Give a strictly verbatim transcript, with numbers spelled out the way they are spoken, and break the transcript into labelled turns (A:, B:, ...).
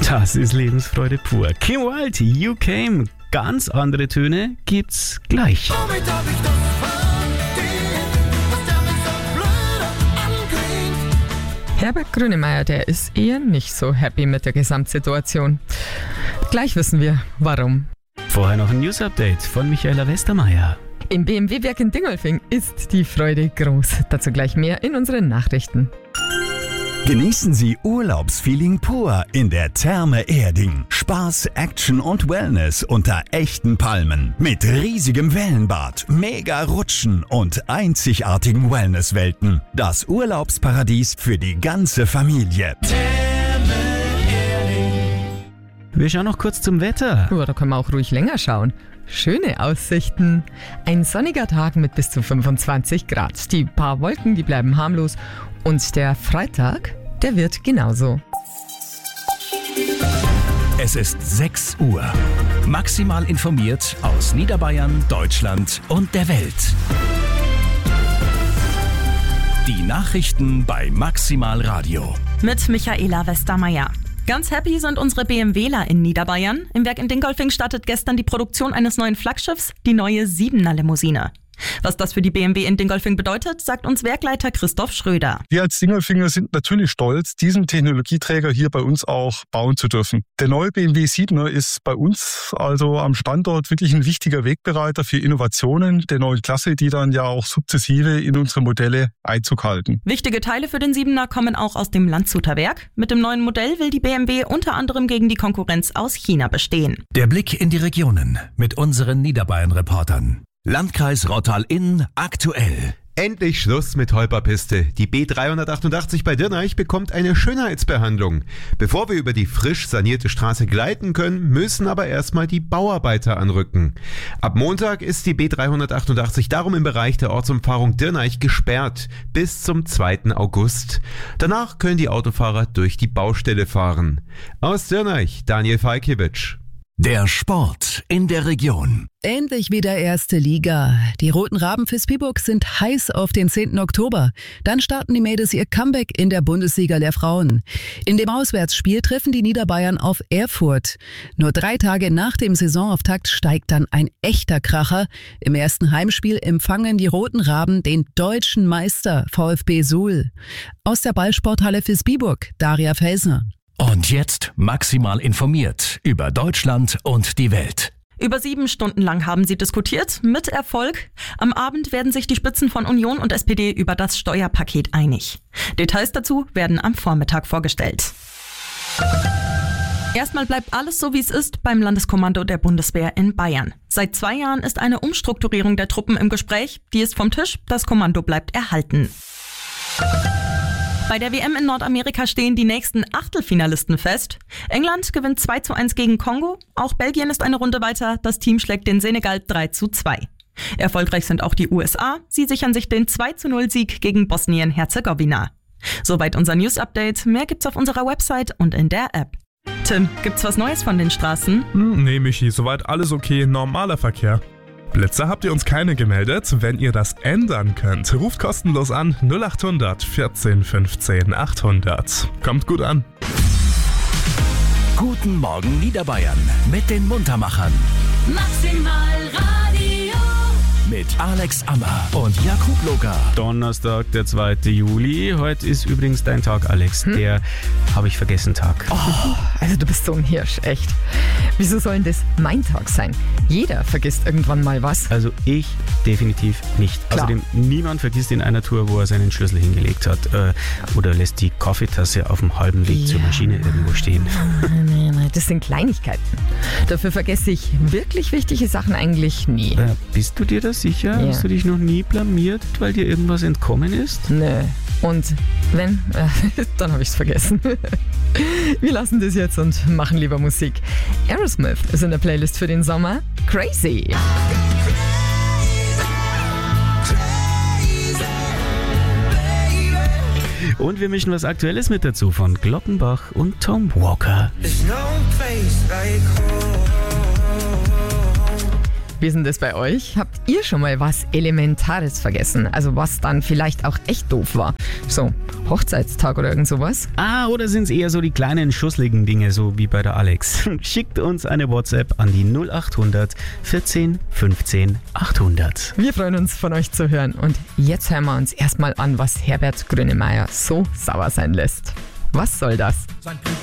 A: Das ist Lebensfreude pur. Kim Wilde, You Came. Ganz andere Töne gibt's gleich.
B: Womit darf ich das verstehen, was der mich so blöd anklingt?
C: Herbert Grönemeyer, der ist eher nicht so happy mit der Gesamtsituation. Gleich wissen wir, warum.
A: Vorher noch ein News-Update von Michaela Westermeier.
C: Im B M W-Werk in Dingolfing ist die Freude groß. Dazu gleich mehr in unseren Nachrichten.
D: Genießen Sie Urlaubsfeeling pur in der Therme Erding. Spaß, Action und Wellness unter echten Palmen. Mit riesigem Wellenbad, mega Rutschen und einzigartigen Wellnesswelten. Das Urlaubsparadies für die ganze Familie.
B: Therme Erding.
A: Wir schauen noch kurz zum Wetter.
C: Oh, da können wir auch ruhig länger schauen. Schöne Aussichten. Ein sonniger Tag mit bis zu fünfundzwanzig Grad. Die paar Wolken, die bleiben harmlos. Und der Freitag, der wird genauso.
E: Es ist sechs Uhr. Maximal informiert aus Niederbayern, Deutschland und der Welt. Die Nachrichten bei Maximal Radio.
F: Mit Michaela Westermeier. Ganz happy sind unsere BMWler in Niederbayern. Im Werk in Dingolfing startet gestern die Produktion eines neuen Flaggschiffs, die neue siebener Limousine. Was das für die B M W in Dingolfing bedeutet, sagt uns Werkleiter Christoph Schröder.
G: Wir als Dingolfinger sind natürlich stolz, diesen Technologieträger hier bei uns auch bauen zu dürfen. Der neue B M W siebener ist bei uns also am Standort wirklich ein wichtiger Wegbereiter für Innovationen der neuen Klasse, die dann ja auch sukzessive in unsere Modelle Einzug halten.
F: Wichtige Teile für den siebener kommen auch aus dem Landshuter Werk. Mit dem neuen Modell will die B M W unter anderem gegen die Konkurrenz aus China bestehen.
E: Der Blick in die Regionen mit unseren Niederbayern-Reportern. Landkreis Rottal-Inn aktuell.
H: Endlich Schluss mit Holperpiste. Die B dreihundertachtundachtzig bei Dirnach bekommt eine Schönheitsbehandlung. Bevor wir über die frisch sanierte Straße gleiten können, müssen aber erstmal die Bauarbeiter anrücken. Ab Montag ist die B dreihundertachtundachtzig darum im Bereich der Ortsumfahrung Dirnach gesperrt bis zum zweiten August. Danach können die Autofahrer durch die Baustelle fahren. Aus Dirnach, Daniel Falkiewicz.
E: Der Sport in der Region.
I: Endlich wieder erste Liga. Die Roten Raben Visp-Viborg sind heiß auf den zehnten Oktober. Dann starten die Mädels ihr Comeback in der Bundesliga der Frauen. In dem Auswärtsspiel treffen die Niederbayern auf Erfurt. Nur drei Tage nach dem Saisonauftakt steigt dann ein echter Kracher. Im ersten Heimspiel empfangen die Roten Raben den deutschen Meister VfB Suhl. Aus der Ballsporthalle Visp-Viborg, Daria Felsner.
E: Und jetzt maximal informiert über Deutschland und die Welt.
F: Über sieben Stunden lang haben sie diskutiert, mit Erfolg. Am Abend werden sich die Spitzen von Union und S P D über das Steuerpaket einig. Details dazu werden am Vormittag vorgestellt. Erstmal bleibt alles so, wie es ist beim Landeskommando der Bundeswehr in Bayern. Seit zwei Jahren ist eine Umstrukturierung der Truppen im Gespräch. Die ist vom Tisch, das Kommando bleibt erhalten. Bei der W M in Nordamerika stehen die nächsten Achtelfinalisten fest. England gewinnt zwei zu eins gegen Kongo. Auch Belgien ist eine Runde weiter. Das Team schlägt den Senegal drei zu zwei. Erfolgreich sind auch die U S A. Sie sichern sich den zwei zu null Sieg gegen Bosnien-Herzegowina. Soweit unser News-Update. Mehr gibt's auf unserer Website und in der App. Tim, gibt's was Neues von den Straßen?
J: Hm, nee, Michi, soweit alles okay. Normaler Verkehr. Blitzer habt ihr uns keine gemeldet. Wenn ihr das ändern könnt, ruft kostenlos an null achthundert vierzehn fünfzehn achthundert. Kommt gut an.
E: Guten Morgen Niederbayern mit den Muntermachern.
B: Maximal Radio.
E: Mit Alex Ammer und Jakub Loga.
A: Donnerstag, der zweite Juli. Heute ist übrigens dein Tag, Alex. Hm? Der habe ich vergessen Tag.
C: Oh, also du bist so ein Hirsch, echt. Wieso soll denn das mein Tag sein? Jeder vergisst irgendwann mal was.
A: Also ich definitiv nicht.
C: Klar.
A: Außerdem, niemand vergisst in einer Tour, wo er seinen Schlüssel hingelegt hat. Äh, oder lässt die Kaffeetasse auf dem halben Weg ja. zur Maschine irgendwo stehen.
C: Das sind Kleinigkeiten. Dafür vergesse ich wirklich wichtige Sachen eigentlich nie.
A: Äh, bist du dir da sicher?
C: Ja.
A: Hast du dich noch nie blamiert, weil dir irgendwas entkommen ist?
C: Nö. Und wenn, äh, dann habe ich es vergessen. Wir lassen das jetzt und machen lieber Musik. Aerosmith ist in der Playlist für den Sommer. Crazy.
A: Und wir mischen was Aktuelles mit dazu von Glockenbach und Tom Walker.
C: Wie ist denn das bei euch? Habt ihr schon mal was Elementares vergessen? Also was dann vielleicht auch echt doof war? So, Hochzeitstag oder irgend sowas?
A: Ah, oder sind es eher so die kleinen schussligen Dinge, so wie bei der Alex? Schickt uns eine WhatsApp an die null acht hundert vierzehn fünfzehn achthundert.
C: Wir freuen uns, von euch zu hören. Und jetzt hören wir uns erstmal an, was Herbert Grönemeyer so sauer sein lässt. Was soll das?
B: Sein Blick